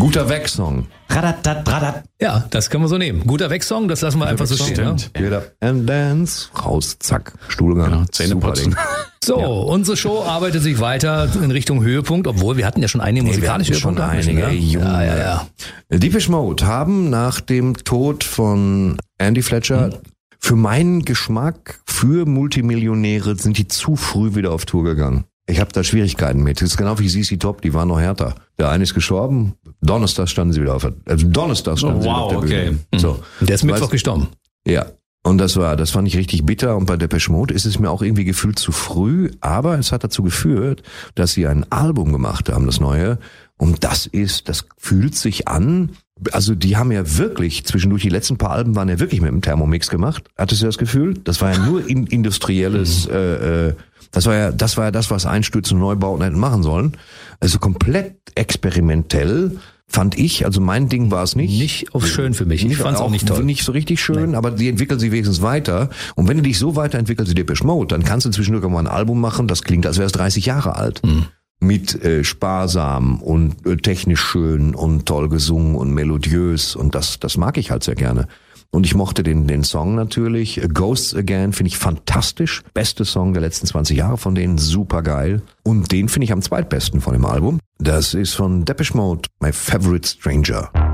Guter Weg-Song. Ja, das können wir so nehmen. Guter Weg-Song, das lassen wir einfach so stehen. Ja? Get up and dance. Raus, zack, Stuhlgang. Ja, Zähne putzen. So, unsere Show arbeitet sich weiter in Richtung Höhepunkt, obwohl wir hatten ja schon einige musikalische schon Höhepunkte. einige. Ja. Depeche Mode haben nach dem Tod von Andy Fletcher für meinen Geschmack, für Multimillionäre sind die zu früh wieder auf Tour gegangen. Ich habe da Schwierigkeiten mit. Das ist genau wie ZZ Top, die waren noch härter. Der eine ist gestorben, Donnerstag standen sie wieder auf der Bühne. So. Der ist Mittwoch gestorben. Ja. Und das fand ich richtig bitter. Und bei Depeche Mode ist es mir auch irgendwie gefühlt zu früh. Aber es hat dazu geführt, dass sie ein Album gemacht haben, das neue. Und das fühlt sich an. Also die haben ja wirklich zwischendurch, die letzten paar Alben waren ja wirklich mit dem Thermomix gemacht. Hattest du das Gefühl? Das war ja nur industrielles, das war ja das, was Einstürzen und Neubauten hätten machen sollen. Also komplett experimentell. Fand ich, also mein Ding war es nicht. Nicht auf schön für mich. Ich fand es auch nicht toll. Nicht so richtig schön, aber die entwickeln sich wenigstens weiter. Und wenn du dich so weiterentwickelst wie Depeche Mode, dann kannst du zwischendurch mal ein Album machen, das klingt, als wäre es 30 Jahre alt. Mit sparsam und technisch schön und toll gesungen und melodiös. Und das mag ich halt sehr gerne. Und ich mochte den Song natürlich. Ghosts Again finde ich fantastisch. Beste Song der letzten 20 Jahre von denen. Super geil. Und den finde ich am zweitbesten von dem Album. Das ist von Depeche Mode, My Favorite Stranger.